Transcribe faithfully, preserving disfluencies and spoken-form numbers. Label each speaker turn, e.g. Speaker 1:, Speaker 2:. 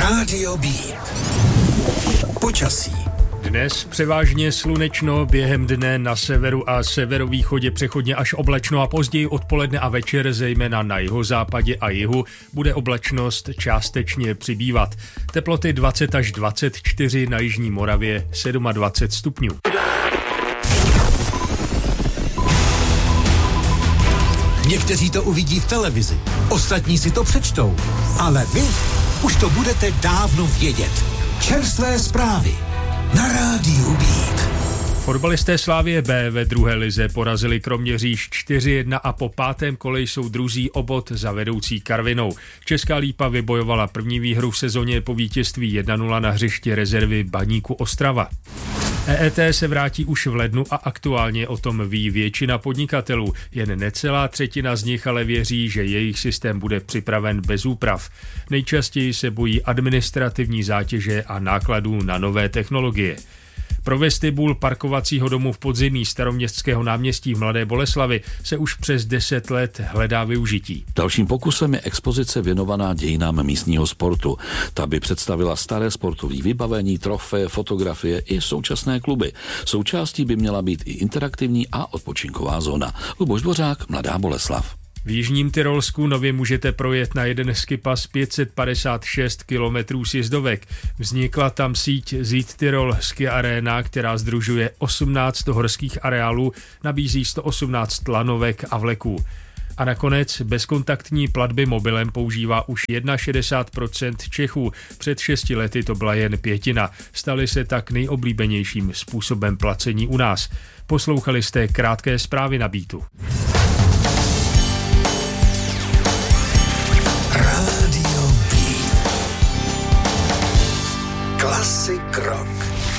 Speaker 1: Rádio B. Počasí.
Speaker 2: Dnes převážně slunečno, během dne na severu a severovýchodě přechodně až oblačno a později odpoledne a večer, zejména na jihozápadě a jihu, bude oblačnost částečně přibývat. Teploty dvacet až dvacet čtyři, na jižní Moravě dvacet sedm stupňů.
Speaker 1: Někteří to uvidí v televizi, ostatní si to přečtou, ale vy už to budete dávno vědět. Čerstvé zprávy na Rádiu Beat.
Speaker 2: Fotbalisté Slavie B ve druhé lize porazili Kroměříž čtyři jedna a po pátém kole jsou druzí o bod za vedoucí Karvinou. Česká Lípa vybojovala první výhru v sezóně po vítězství jedna nula na hřišti rezervy Baníku Ostrava. E E T se vrátí už v lednu a aktuálně o tom ví většina podnikatelů. Jen necelá třetina z nich ale věří, že jejich systém bude připraven bez úprav. Nejčastěji se bojí administrativní zátěže a nákladů na nové technologie. Pro vestibul parkovacího domu v podzemí Staroměstského náměstí v Mladé Boleslavi se už přes deset let hledá využití.
Speaker 3: Dalším pokusem je expozice věnovaná dějinám místního sportu. Ta by představila staré sportové vybavení, trofeje, fotografie i současné kluby. Součástí by měla být i interaktivní a odpočinková zóna. Luboš Dvořák, Mladá Boleslav.
Speaker 2: V Jižním Tyrolsku nově můžete projet na jeden skipas pět set padesát šest kilometrů sjezdovek. Vznikla tam síť Südtirol Ski Arena, která sdružuje osmnáct horských areálů, nabízí sto osmnáct lanovek a vleků. A nakonec bezkontaktní platby mobilem používá už šedesát jedna procent Čechů. Před šesti lety to byla jen pětina. Staly se tak nejoblíbenějším způsobem placení u nás. Poslouchali jste krátké zprávy na Beatu.
Speaker 1: Rádio B. Klasik rock.